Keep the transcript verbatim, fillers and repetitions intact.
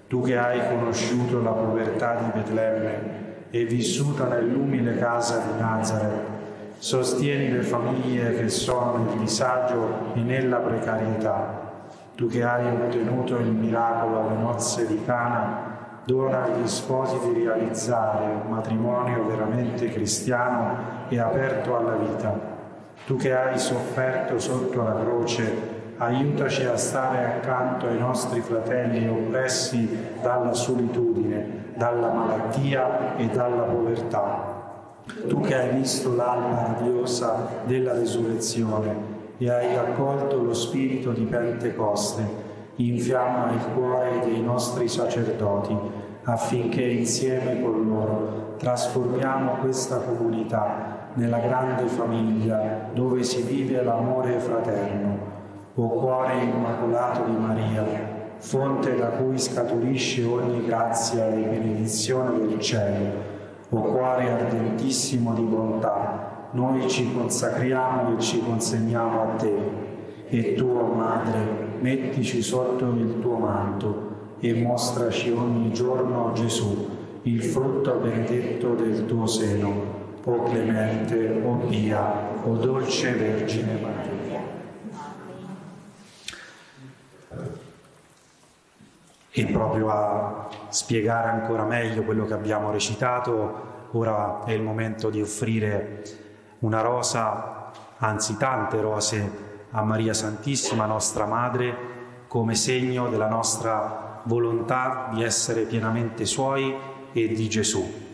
Tu che hai conosciuto la povertà di Betlemme e vissuto nell'umile casa di Nazareth, sostieni le famiglie che sono nel disagio e nella precarietà. Tu che hai ottenuto il miracolo alle nozze di Cana, dona agli sposi di realizzare un matrimonio veramente cristiano e aperto alla vita. Tu che hai sofferto sotto la croce, aiutaci a stare accanto ai nostri fratelli oppressi dalla solitudine, dalla malattia e dalla povertà. Tu che hai visto l'alba radiosa della resurrezione e hai accolto lo spirito di Pentecoste, infiamma il cuore dei nostri sacerdoti affinché insieme con loro trasformiamo questa comunità nella grande famiglia dove si vive l'amore fraterno. O cuore immacolato di Maria, fonte da cui scaturisce ogni grazia e benedizione del cielo, o cuore ardentissimo di bontà, noi ci consacriamo e ci consegniamo a te. E tu, o Madre, mettici sotto il tuo manto e mostraci ogni giorno Gesù, il frutto benedetto del tuo seno, o clemente, o pia, o dolce Vergine Maria. E proprio a spiegare ancora meglio quello che abbiamo recitato, ora è il momento di offrire una rosa, anzi tante rose, a Maria Santissima, nostra Madre, come segno della nostra volontà di essere pienamente Suoi e di Gesù.